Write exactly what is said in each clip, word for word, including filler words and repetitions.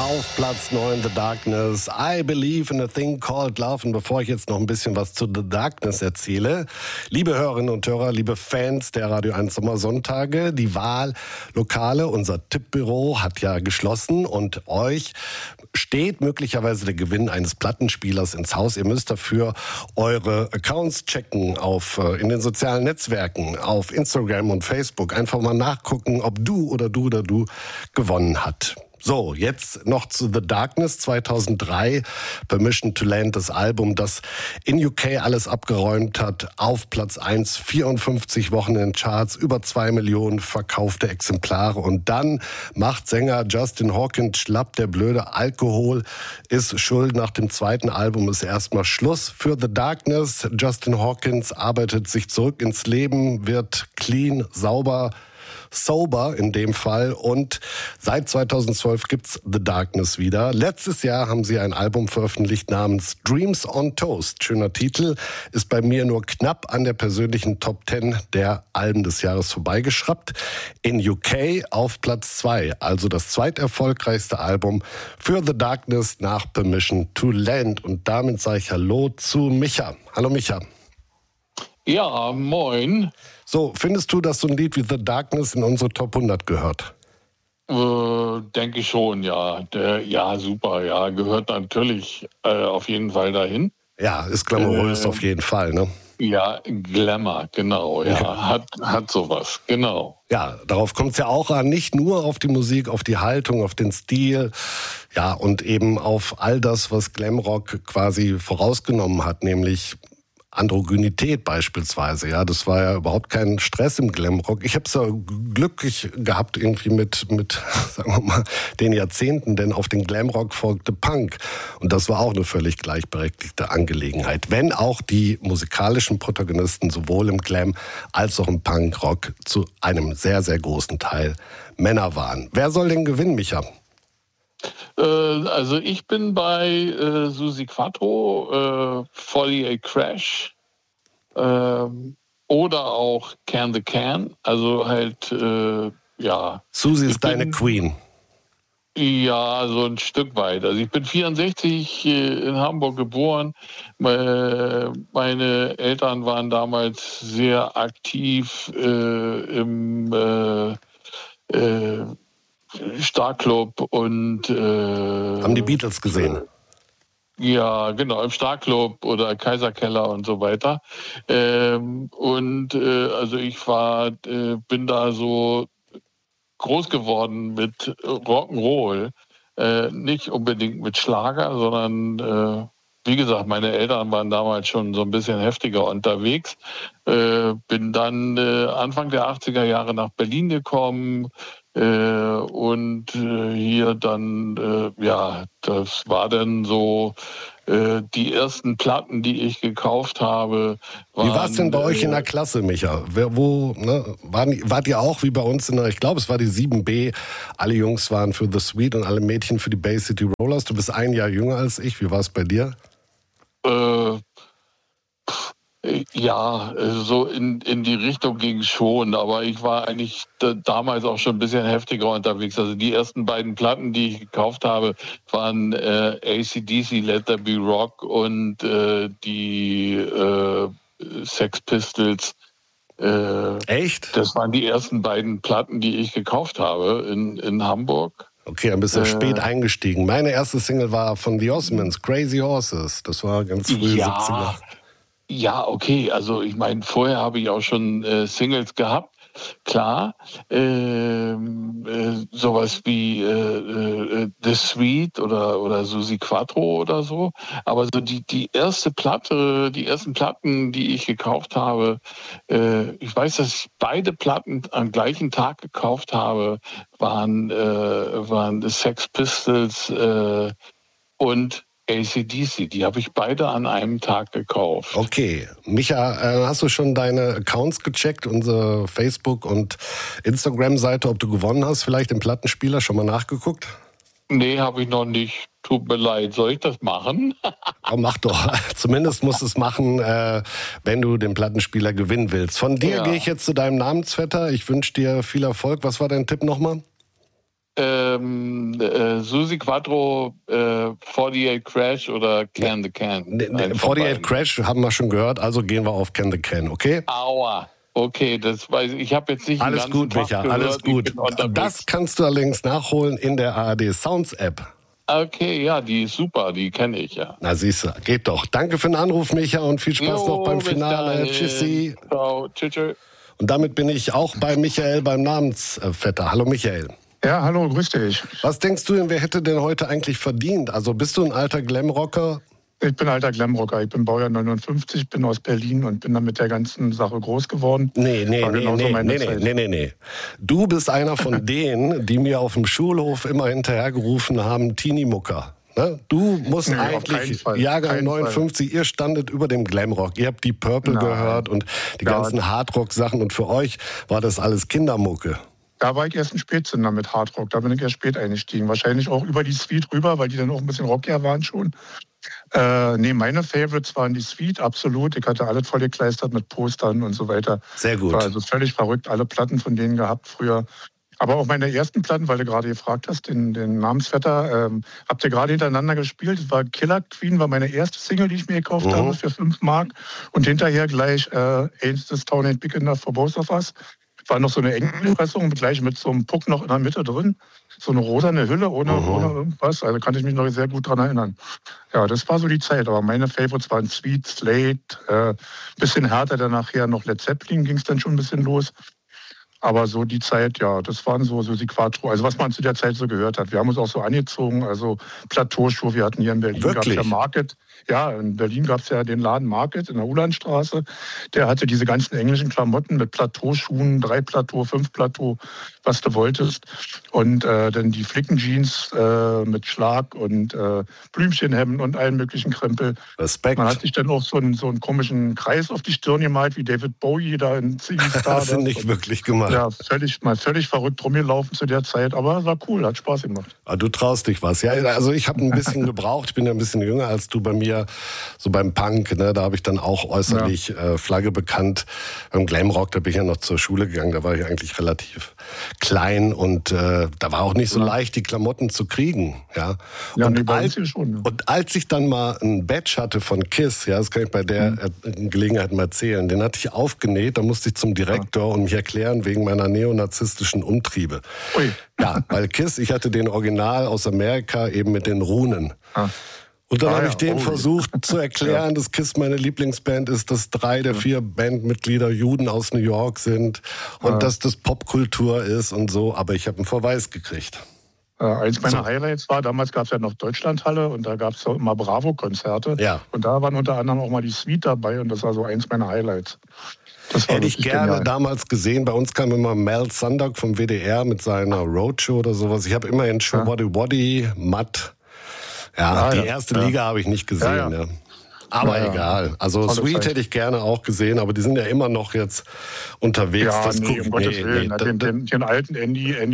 Auf Platz neun, The Darkness. I believe in a thing called love. Und bevor ich jetzt noch ein bisschen was zu The Darkness erzähle, liebe Hörerinnen und Hörer, liebe Fans der Radio eins Sommersonntage, die Wahllokale, unser Tippbüro hat ja geschlossen und euch steht möglicherweise der Gewinn eines Plattenspielers ins Haus. Ihr müsst dafür eure Accounts checken auf, in den sozialen Netzwerken, auf Instagram und Facebook. Einfach mal nachgucken, ob du oder du oder du gewonnen hat. So, jetzt noch zu The Darkness zweitausenddrei, Permission to Land, das Album, das in U K alles abgeräumt hat, auf Platz eins, vierundfünfzig Wochen in den Charts, über zwei Millionen verkaufte Exemplare und dann macht Sänger Justin Hawkins schlapp, der blöde Alkohol ist schuld, nach dem zweiten Album ist erstmal Schluss für The Darkness. Justin Hawkins arbeitet sich zurück ins Leben, wird clean, sauber, sober in dem Fall und seit zweitausendzwölf gibt's The Darkness wieder. Letztes Jahr haben sie ein Album veröffentlicht namens Dreams on Toast. Schöner Titel, ist bei mir nur knapp an der persönlichen Top zehn der Alben des Jahres vorbeigeschraubt. In U K auf Platz zwei, also das zweiterfolgreichste Album für The Darkness nach Permission to Land. Und damit sage ich Hallo zu Micha. Hallo Micha. Ja, moin. So, findest du, dass so ein Lied wie The Darkness in unsere Top hundert gehört? Äh, denke ich schon, ja. Der, ja, super, ja. Gehört natürlich äh, auf jeden Fall dahin. Ja, ist glamourös äh, auf jeden Fall, ne? Ja, Glamour, genau, ja. ja. Hat, hat sowas, genau. Ja, darauf kommt es ja auch an, nicht nur auf die Musik, auf die Haltung, auf den Stil, ja, und eben auf all das, was Glamrock quasi vorausgenommen hat, nämlich Androgynität beispielsweise, ja, das war ja überhaupt kein Stress im Glamrock. Ich habe es ja glücklich gehabt irgendwie mit, mit, sagen wir mal, den Jahrzehnten, denn auf den Glamrock folgte Punk und das war auch eine völlig gleichberechtigte Angelegenheit, wenn auch die musikalischen Protagonisten sowohl im Glam als auch im Punkrock zu einem sehr, sehr großen Teil Männer waren. Wer soll denn gewinnen, Micha? Also ich bin bei äh, Suzi Quatro, äh, achtundvierzig Crash äh, oder auch Can the Can. Also halt, äh, ja. Suzi ist deine Queen. Ja, so ein Stück weit. Also ich bin vierundsechzig äh, in Hamburg geboren. Meine, meine Eltern waren damals sehr aktiv äh, im äh, äh, Starclub und äh, haben die Beatles gesehen? Ja, genau, im Starclub oder Kaiserkeller und so weiter. Ähm, und äh, also ich war, äh, bin da so groß geworden mit Rock'n'Roll, äh, nicht unbedingt mit Schlager, sondern äh, wie gesagt, meine Eltern waren damals schon so ein bisschen heftiger unterwegs. Äh, bin dann äh, Anfang der achtziger Jahre nach Berlin gekommen. Äh, und äh, hier dann, äh, ja, das war dann so, äh, die ersten Platten, die ich gekauft habe. Waren, wie war es denn bei äh, euch in der Klasse, Micha? Wer, wo, ne, waren, wart ihr auch wie bei uns in der, ich glaube, es war die sieben B, alle Jungs waren für The Sweet und alle Mädchen für die Bay City Rollers. Du bist ein Jahr jünger als ich, wie war es bei dir? Äh, Ja, so in, in die Richtung ging es schon, aber ich war eigentlich d- damals auch schon ein bisschen heftiger unterwegs. Also die ersten beiden Platten, die ich gekauft habe, waren äh, A C D C, Let There Be Rock und äh, die äh, Sex Pistols. Äh, Echt? Das waren die ersten beiden Platten, die ich gekauft habe in, in Hamburg. Okay, ein bisschen äh, spät eingestiegen. Meine erste Single war von The Osmonds, Crazy Horses. Das war ganz früh ja. siebziger. Ja, okay, also ich meine, vorher habe ich auch schon äh, Singles gehabt, klar, ähm, äh, sowas wie äh, äh, The Sweet oder, oder Suzi Quatro oder so, aber so die, die erste Platte, die ersten Platten, die ich gekauft habe, äh, ich weiß, dass ich beide Platten am gleichen Tag gekauft habe, waren, äh, waren The Sex Pistols äh, und A C D C, die habe ich beide an einem Tag gekauft. Okay. Micha, äh, hast du schon deine Accounts gecheckt, unsere Facebook- und Instagram-Seite, ob du gewonnen hast, vielleicht im Plattenspieler, schon mal nachgeguckt? Nee, habe ich noch nicht. Tut mir leid. Soll ich das machen? Oh, mach doch. Zumindest musst du es machen, äh, wenn du den Plattenspieler gewinnen willst. Von dir ja. gehe ich jetzt zu deinem Namensvetter. Ich wünsche dir viel Erfolg. Was war dein Tipp nochmal? Ähm, äh, Susi Quattro, äh, forty-eight Crash oder Can the Can? Ne, ne, forty-eight Crash haben wir schon gehört, also gehen wir auf Can the Can, okay? Aua. Okay, das weiß ich. Ich habe jetzt nicht alles den ganzen gut, Tag Micha, gehört. alles gut. Das kannst du allerdings nachholen in der A R D Sounds App. Okay, ja, die ist super, die kenne ich, ja. Na siehst du, geht doch. Danke für den Anruf, Micha, und viel Spaß jo, noch beim Finale. Tschüssi. Ciao, tschüss, tschüss. Und damit bin ich auch bei Michael beim Namensvetter. Hallo Michael. Ja, hallo, grüß dich. Was denkst du denn, wer hätte denn heute eigentlich verdient? Also bist du ein alter Glamrocker? Ich bin alter Glamrocker. Ich bin Baujahr neunundfünfzig, bin aus Berlin und bin dann mit der ganzen Sache groß geworden. Nee, nee, nee, nee, nee, nee, nee, nee, nee. Du bist einer von denen, die mir auf dem Schulhof immer hinterhergerufen haben, Teenie-Mucker. Ne? Du musst nee, eigentlich, Jahrgang neunundfünfzig, Fall. Ihr standet über dem Glamrock. Ihr habt die Purple Nein. gehört und die ja. ganzen Hardrock-Sachen. Und für euch war das alles Kindermucke. Da war ich erst ein Spätzünder mit Hardrock. Da bin ich erst spät eingestiegen. Wahrscheinlich auch über die Suite rüber, weil die dann auch ein bisschen rockiger waren schon. Äh, nee, meine Favorites waren die Suite, absolut. Ich hatte alles vollgekleistert mit Postern und so weiter. Sehr gut. War also völlig verrückt, alle Platten von denen gehabt früher. Aber auch meine ersten Platten, weil du gerade gefragt hast, den, den Namensvetter, ähm, habt ihr gerade hintereinander gespielt. Das war Killer Queen, war meine erste Single, die ich mir gekauft mhm. habe für fünf Mark. Und hinterher gleich äh, Ain't This Town Ain't Big Enough for Both of Us. War noch so eine Engelpressung, gleich mit so einem Puck noch in der Mitte drin. So eine rosane Hülle ohne, uh-huh. ohne irgendwas. Also kann ich mich noch sehr gut dran erinnern. Ja, das war so die Zeit. Aber meine Favorites waren Sweet, Slade, äh, bisschen härter, dann nachher noch Led Zeppelin ging es dann schon ein bisschen los. Aber so die Zeit, ja, das waren so, so die Quattro. Also was man zu der Zeit so gehört hat. Wir haben uns auch so angezogen, also Plateauschuhe. Wir hatten hier in Berlin, gab es ja Market. Ja, in Berlin gab es ja den Laden Market in der Ulandstraße. Der hatte diese ganzen englischen Klamotten mit Plateauschuhen, drei Plateau, fünf Plateau, was du wolltest. Und äh, dann die Flickenjeans äh, mit Schlag und äh, Blümchenhemden und allen möglichen Krempel. Respekt. Man hat sich dann auch so einen, so einen komischen Kreis auf die Stirn gemalt, wie David Bowie da in Ziggy Stardust. Das sind nicht wirklich gemacht. Ja, völlig, mal völlig verrückt rumgelaufen zu der Zeit, aber es war cool, hat Spaß gemacht. Ah, du traust dich was. Ja, also ich habe ein bisschen gebraucht, ich bin ja ein bisschen jünger als du bei mir, so beim Punk, ne, da habe ich dann auch äußerlich ja. äh, Flagge bekannt. Beim Glamrock, da bin ich ja noch zur Schule gegangen, da war ich eigentlich relativ klein und äh, da war auch nicht so ja. leicht, die Klamotten zu kriegen. Ja, ja und, nee, als, schon, ja. und als ich dann mal ein Badge hatte von KISS, ja, das kann ich bei der mhm. Gelegenheit mal erzählen, den hatte ich aufgenäht, da musste ich zum Direktor ja. und mich erklären, wegen meiner neonazistischen Umtriebe. Ui. Ja, weil KISS, ich hatte den Original aus Amerika eben mit den Runen. Ah. Und dann ah, habe ich ja. dem oh, versucht zu erklären, ja. dass KISS meine Lieblingsband ist, dass drei der vier Bandmitglieder Juden aus New York sind und ah. dass das Popkultur ist und so. Aber ich habe einen Verweis gekriegt. Äh, eins meiner so. Highlights war, damals gab es ja noch Deutschlandhalle und da gab es so immer Bravo-Konzerte. Ja. Und da waren unter anderem auch mal die Suite dabei und das war so eins meiner Highlights. Hätte ich gerne genial. damals gesehen. Bei uns kam immer Mel Sundock vom W D R mit seiner Roadshow oder sowas. Ich habe immerhin schon ja. Waddy Waddy, Matt. Ja, ah, die ja. erste ja. Liga habe ich nicht gesehen. Ja, ja. Ja. Aber ja, egal. Also Tolle Sweet Zeit. Hätte ich gerne auch gesehen, aber die sind ja immer noch jetzt unterwegs. Ja, das nee, guck, um Gottes nee, Willen. Nee, den, den, den alten Andy, Andy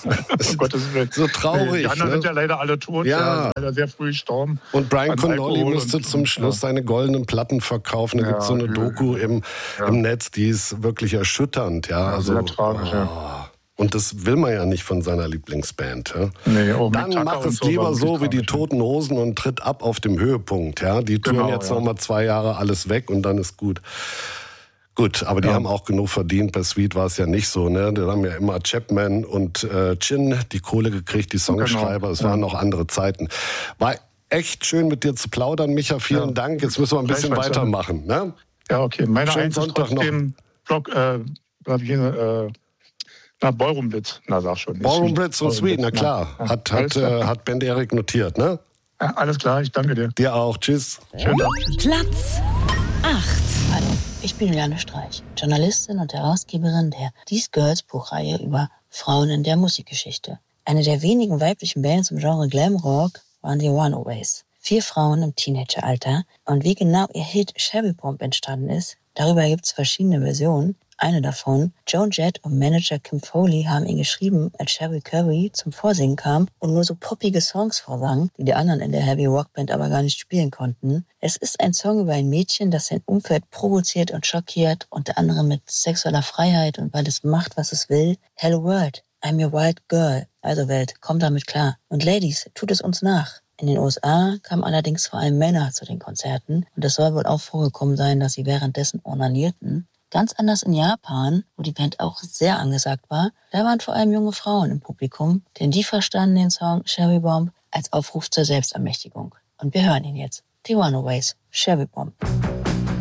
um Gottes Willen. So traurig. Die anderen ne? sind ja leider alle tot. Ja. Ja, leider sehr früh gestorben. Und Brian Connolly musste und, zum Schluss ja. seine goldenen Platten verkaufen. Da ja, gibt es so eine Doku im, ja. im Netz, die ist wirklich erschütternd. Ja, ja also, sehr tragisch, oh. ja. Und das will man ja nicht von seiner Lieblingsband. Ja? Nee, oh, Dann mach es so lieber so wie die Toten Hosen und tritt ab auf dem Höhepunkt. Ja? Die touren genau, jetzt ja. noch mal zwei Jahre alles weg und dann ist gut. Gut, aber die ja. haben auch genug verdient. Bei Sweet war es ja nicht so. Ne? Da haben ja immer Chapman und äh, Chin die Kohle gekriegt, die Songschreiber. Genau. Es waren noch andere Zeiten. War echt schön mit dir zu plaudern, Micha. Vielen ja. Dank. Jetzt müssen wir ein bisschen weitermachen. Ne? Ja, okay. Meine Schönen Sonntag noch. Blog, äh, äh, Na, Ballroom-Blitz, na sag schon. Ballroom-Blitz und Sweet, na klar. Ja. Hat, hat, äh, hat Ben Erik notiert, ne? Ja, alles klar, ich danke dir. Dir auch, tschüss. Schönen Dank. Platz acht. Hallo, ich bin Juliane Streich, Journalistin und Herausgeberin der These Girls Buchreihe über Frauen in der Musikgeschichte. Eine der wenigen weiblichen Bands im Genre Glamrock waren die Runaways. Vier Frauen im Teenageralter. Und wie genau ihr Hit Cherry Bomb entstanden ist, darüber gibt es verschiedene Versionen. Eine davon, Joan Jett und Manager Kim Foley haben ihn geschrieben, als Sherry Curry zum Vorsingen kam und nur so poppige Songs vorsang, die die anderen in der Heavy Rock Band aber gar nicht spielen konnten. Es ist ein Song über ein Mädchen, das sein Umfeld provoziert und schockiert, unter anderem mit sexueller Freiheit und weil es macht, was es will. Hello World, I'm your wild girl. Also Welt, kommt damit klar. Und Ladies, tut es uns nach. In den U S A kamen allerdings vor allem Männer zu den Konzerten und es soll wohl auch vorgekommen sein, dass sie währenddessen onanierten. Ganz anders in Japan, wo die Band auch sehr angesagt war, da waren vor allem junge Frauen im Publikum, denn die verstanden den Song Cherry Bomb als Aufruf zur Selbstermächtigung. Und wir hören ihn jetzt. The Runaways, Cherry Bomb.